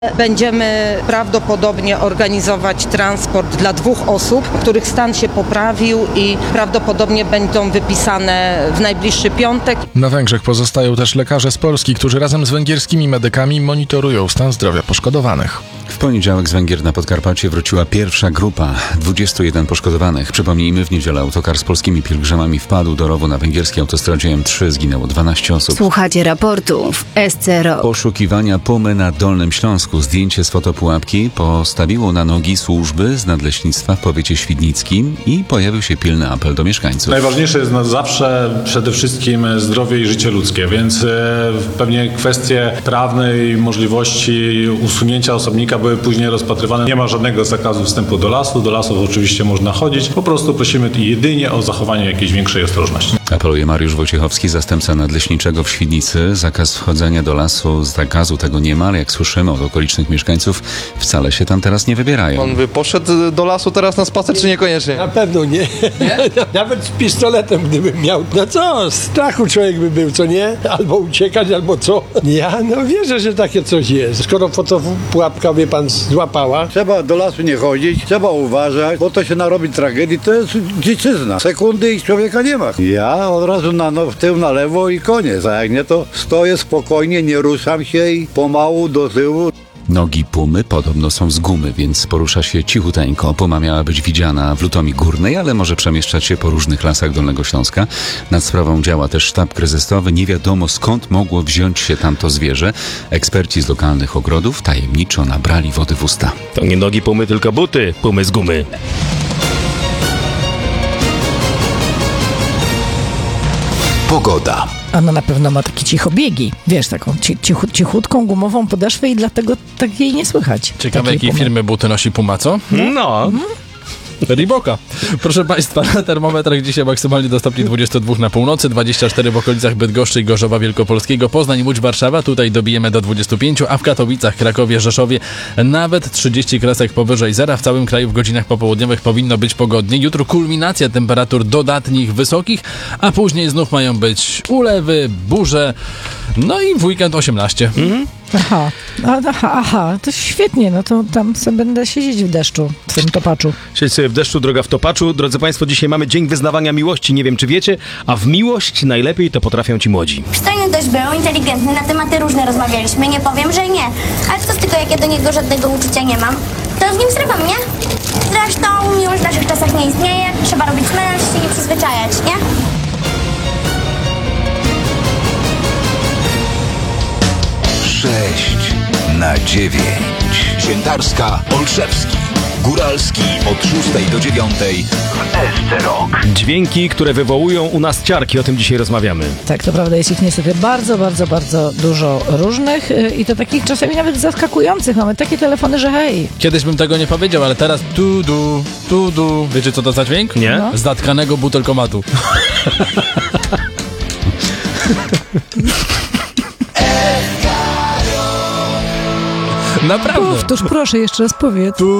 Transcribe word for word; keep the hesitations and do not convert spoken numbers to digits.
Będziemy prawdopodobnie organizować transport dla dwóch osób, których stan się poprawił i prawdopodobnie będą wypisane w najbliższy piątek. Na Węgrzech pozostają też lekarze z Polski, którzy razem z węgierskimi medykami monitorują stan zdrowia poszkodowanych. W poniedziałek z Węgier na Podkarpacie wróciła pierwsza grupa, dwudziestu jeden poszkodowanych. Przypomnijmy, w niedzielę autokar z polskimi pielgrzymami wpadł do rowu na węgierskiej autostradzie M trzy, zginęło dwanaście osób. Słuchacie raportu w S C R O. Poszukiwania pumy na Dolnym Śląsku. Zdjęcie z fotopułapki postawiło na nogi służby z nadleśnictwa w powiecie świdnickim i pojawił się pilny apel do mieszkańców. Najważniejsze jest zawsze przede wszystkim zdrowie i życie ludzkie, więc pewnie kwestie prawnej możliwości usunięcia osobnika były później rozpatrywane. Nie ma żadnego zakazu wstępu do lasu. Do lasów oczywiście można chodzić. Po prostu prosimy jedynie o zachowanie jakiejś większej ostrożności. Apeluje Mariusz Wojciechowski, zastępca nadleśniczego w Świdnicy. Zakaz wchodzenia do lasu, zakazu tego nie ma, ale jak słyszymy od okolicznych mieszkańców, wcale się tam teraz nie wybierają. On by poszedł do lasu teraz na spacer, czy niekoniecznie? Na pewno nie. nie? Nawet z pistoletem, gdybym miał. No co, strachu człowiek by był, co nie? Albo uciekać, albo co? Ja no wierzę, że takie coś jest. Skoro fotopułapka, wie pan, złapała. Trzeba do lasu nie chodzić, trzeba uważać, bo to się narobi tragedii, to jest dziczyzna. Sekundy i człowieka nie ma. Ja od razu na no, w tył, na lewo i koniec, a jak nie, to stoję spokojnie, nie ruszam się i pomału do tyłu. Nogi pumy podobno są z gumy, więc porusza się cichuteńko. Puma miała być widziana w Lutomii Górnej, ale może przemieszczać się po różnych lasach Dolnego Śląska. Nad sprawą działa też sztab kryzysowy. Nie wiadomo, skąd mogło wziąć się tamto zwierzę. Eksperci z lokalnych ogrodów tajemniczo nabrali wody w usta. To nie nogi pumy, tylko buty pumy z gumy. Pogoda. Ona na pewno ma takie cichobiegi, wiesz, taką cichu, cichutką, gumową podeszwę i dlatego tak jej nie słychać. Ciekawe, jakiej pumy. firmy buty nosi Puma, co? No. Mhm. Reeboka. Proszę Państwa, na termometrach dzisiaj maksymalnie do stopni dwudziestu dwóch na północy, dwadzieścia cztery w okolicach Bydgoszczy i Gorzowa Wielkopolskiego, Poznań, Łódź, Warszawa. Tutaj dobijemy do dwudziestu pięciu, a w Katowicach, Krakowie, Rzeszowie nawet trzydzieści kresek powyżej zera. W całym kraju w godzinach popołudniowych powinno być pogodnie. Jutro kulminacja temperatur dodatnich wysokich, a później znów mają być ulewy, burze, no i w weekend osiemnaście. Mhm. Aha, aha, aha, to świetnie, no to tam sobie będę siedzieć w deszczu, w tym topaczu. Siedź sobie w deszczu, droga w topaczu. Drodzy Państwo, dzisiaj mamy Dzień Wyznawania Miłości, nie wiem czy wiecie, a w miłość najlepiej to potrafią ci młodzi. Przystojny dość był, inteligentny, na tematy różne rozmawialiśmy, nie powiem, że nie. Ale co z tego, jak ja do niego żadnego uczucia nie mam, to z nim zrywam, nie? Zresztą miłość w naszych czasach nie istnieje, trzeba robić mężczyzn i się nie przyzwyczajać, nie? sześć na dziewięć. Świętarska, Olszewski, Góralski od szóstej do dziewiątej w S C Rock. Dźwięki, które wywołują u nas ciarki, o tym dzisiaj rozmawiamy. Tak, to prawda, jest ich niestety bardzo, bardzo, bardzo dużo różnych i to takich czasami nawet zaskakujących. Mamy takie telefony, że hej. Kiedyś bym tego nie powiedział, ale teraz tu du, tu du. Wiecie co to za dźwięk? Nie? No. Zatkanego butelkomatu. Naprawdę. Powtórz, proszę, jeszcze raz powiedz. Tu